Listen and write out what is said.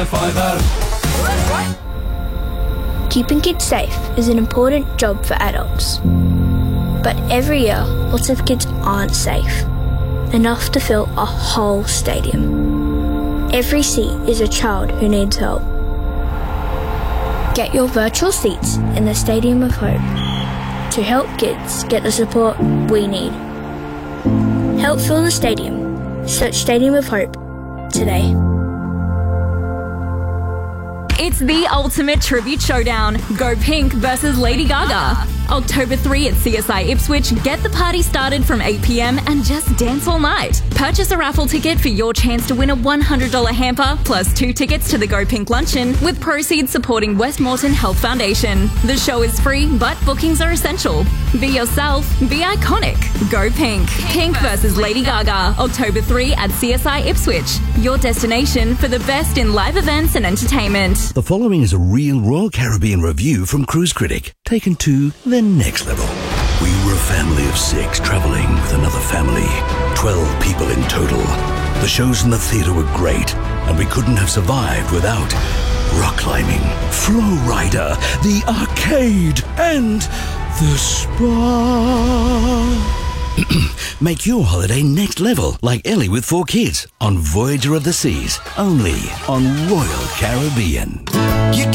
Keeping kids safe is an important job for adults. But every year, lots of kids aren't safe enough to fill a whole stadium. Every seat is a child who needs help. Get your virtual seats in the Stadium of Hope to help kids get the support we need. Help fill the stadium. Search Stadium of Hope today. It's the ultimate tribute showdown. Go Pink versus Lady Gaga. October 3 at CSI Ipswich. Get the party started from 8 p.m. and just dance all night. Purchase a raffle ticket for your chance to win a $100 hamper plus 2 tickets to the Go Pink luncheon with proceeds supporting Westmoreton Health Foundation. The show is free, but bookings are essential. Be yourself. Be iconic. Go Pink. Pink versus Lady Gaga. October 3 at CSI Ipswich. Your destination for the best in live events and entertainment. The following is a real Royal Caribbean review from Cruise Critic, taken to the next level. We were a family of 6 traveling with another family, 12 people in total. The shows in the theatre were great, and we couldn't have survived without rock climbing, Flow Rider, the arcade, and the spa. Make your holiday next level, like Ellie with 4 kids, on Voyager of the Seas, only on Royal Caribbean.